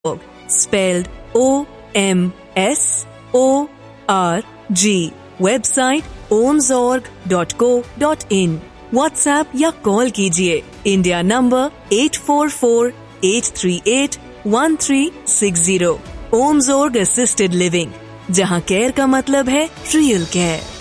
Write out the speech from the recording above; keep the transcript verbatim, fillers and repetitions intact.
spelled O M S O R G. Website omsorg dot co dot in. WhatsApp या call कीजिए India number eight four four eight three eight one three six zero. ओमजोर्ग assisted living, जहां care का मतलब है real care.